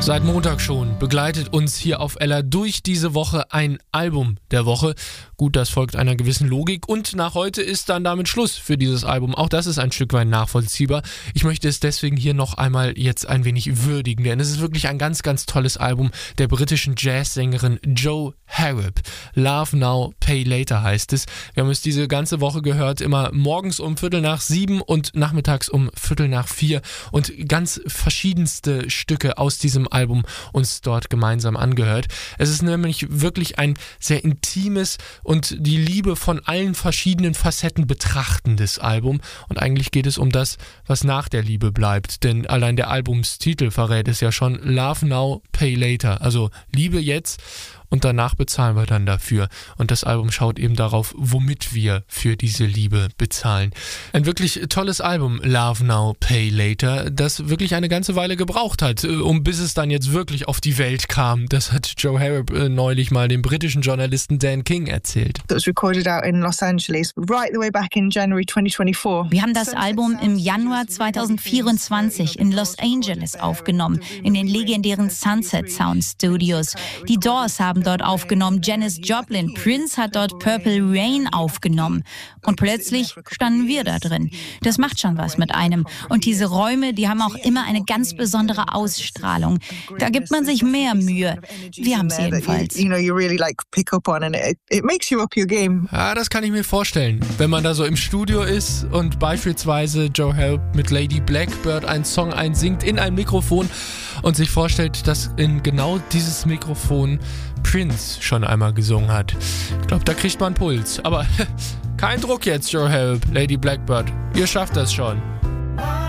Seit Montag schon begleitet uns hier auf Ella durch diese Woche ein Album der Woche. Gut, das folgt einer gewissen Logik und nach heute ist dann damit Schluss für dieses Album. Auch das ist ein Stück weit nachvollziehbar. Ich möchte es deswegen hier noch einmal jetzt ein wenig würdigen, denn es ist wirklich ein ganz, ganz tolles Album der britischen Jazzsängerin Jo Harrop. Love Now, Pay Later heißt es. Wir haben es diese ganze Woche gehört, immer morgens um 6:45 und nachmittags um 3:45 und ganz verschiedenste Stücke aus diesem Album uns dort gemeinsam angehört. Es ist nämlich wirklich ein sehr intimes und die Liebe von allen verschiedenen Facetten betrachtendes Album und eigentlich geht es um das, was nach der Liebe bleibt, denn allein der Albumstitel verrät es ja schon, Love Now, Pay Later, also Liebe jetzt und danach bezahlen wir dann dafür. Und das Album schaut eben darauf, womit wir für diese Liebe bezahlen. Ein wirklich tolles Album, Love Now, Pay Later, das wirklich eine ganze Weile gebraucht hat, bis es dann jetzt wirklich auf die Welt kam. Das hat Jo Harrop neulich mal dem britischen Journalisten Dan King erzählt. It was recorded out in Los Angeles, right the way back in January 2024. Wir haben das Album im Januar 2024 in Los Angeles aufgenommen, in den legendären Sunset Sound Studios. Die Doors haben dort aufgenommen, Janis Joplin, Prince hat dort Purple Rain aufgenommen. Und plötzlich standen wir da drin. Das macht schon was mit einem. Und diese Räume, die haben auch immer eine ganz besondere Ausstrahlung. Da gibt man sich mehr Mühe. Wir haben es jedenfalls. Ja, das kann ich mir vorstellen. Wenn man da so im Studio ist und beispielsweise Jo Harrop mit Lady Blackbird einen Song einsingt in ein Mikrofon und sich vorstellt, dass in genau dieses Mikrofon Prince schon einmal gesungen hat. Ich glaube, da kriegt man Puls. Aber kein Druck jetzt, Jo Harrop, Lady Blackbird. Ihr schafft das schon.